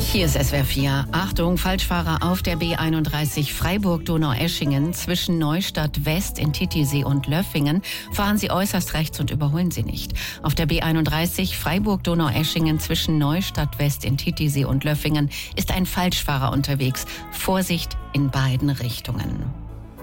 Hier ist SWR 4. Achtung, Falschfahrer auf der B31 Freiburg-Donaueschingen zwischen Neustadt West in Titisee und Löffingen. Fahren Sie äußerst rechts und überholen Sie nicht. Auf der B31 Freiburg-Donaueschingen zwischen Neustadt West in Titisee und Löffingen ist ein Falschfahrer unterwegs. Vorsicht in beiden Richtungen.